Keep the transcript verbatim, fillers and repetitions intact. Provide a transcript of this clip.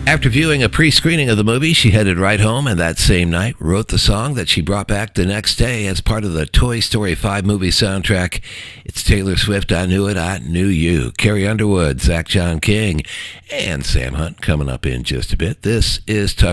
After viewing a pre-screening of the movie, she headed right home and that same night wrote the song that she brought back the next day as part of the Toy Story five movie soundtrack. It's Taylor Swift, I Knew It, I Knew You. Carrie Underwood, Zach John King, and Sam Hunt coming up in just a bit. This is Tucker.